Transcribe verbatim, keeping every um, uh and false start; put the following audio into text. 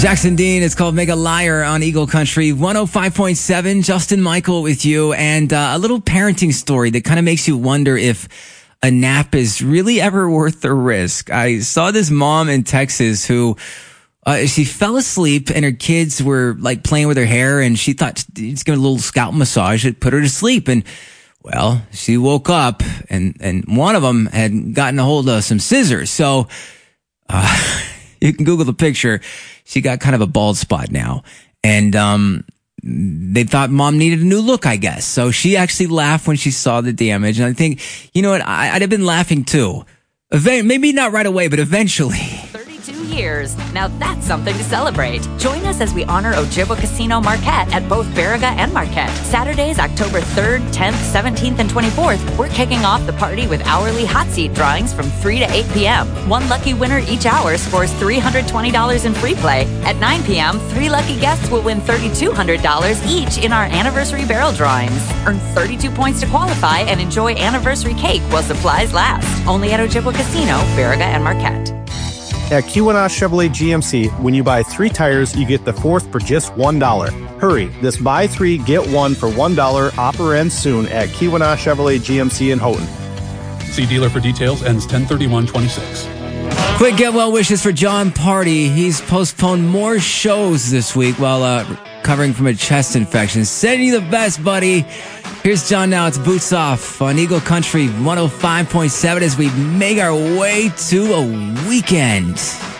Jackson Dean, it's called Make a Liar on Eagle Country one oh five point seven. Justin Michael with you, and uh, a little parenting story that kind of makes you wonder if a nap is really ever worth the risk. I saw this mom in Texas who uh, she fell asleep and her kids were like playing with her hair, and she thought it's gonna a little scalp massage that put her to sleep. And well, she woke up and and one of them had gotten a hold of some scissors. So uh, you can Google the picture. She got kind of a bald spot now. And um, they thought mom needed a new look, I guess. So she actually laughed when she saw the damage. And I think, you know what, I, I'd have been laughing too. Even- maybe not right away, but eventually. thirty-two years. Now that's something to celebrate. Join us as we honor Ojibwa Casino Marquette at both Baraga and Marquette. Saturdays, October third, tenth, seventeenth, and twenty-fourth, we're kicking off the party with hourly hot seat drawings from three to eight p.m. One lucky winner each hour scores three hundred twenty dollars in free play. At nine p.m., three lucky guests will win three thousand two hundred dollars each in our anniversary barrel drawings. Earn thirty-two points to qualify and enjoy anniversary cake while supplies last. Only at Ojibwa Casino, Baraga, and Marquette. At Keweenaw Chevrolet G M C, when you buy three tires, you get the fourth for just one dollar. Hurry, this buy three, get one for one dollar offer ends soon at Keweenaw Chevrolet G M C in Houghton. See dealer for details, ends ten thirty-one twenty-six. Quick get well wishes for John Party. He's postponed more shows this week while uh, recovering from a chest infection. Sending you the best, buddy. Here's John now. It's Boots Off on Eagle Country one oh five point seven as we make our way to a weekend.